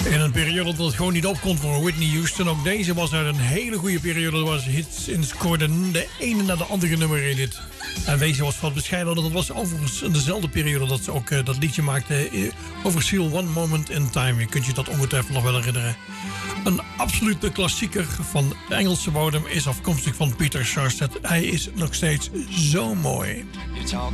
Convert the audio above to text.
In een periode dat het gewoon niet opkomt voor Whitney Houston. Ook deze was uit een hele goede periode. Er was hits in scoorden. De ene na de andere nummer in dit. En deze was wat bescheiden. Dat was overigens in dezelfde periode dat ze ook dat liedje maakte over Seal One Moment in Time. Je kunt je dat ongetwijfeld nog wel herinneren. Een absolute klassieker van de Engelse bodem is afkomstig van Peter Sarstedt. Hij is nog steeds zo mooi.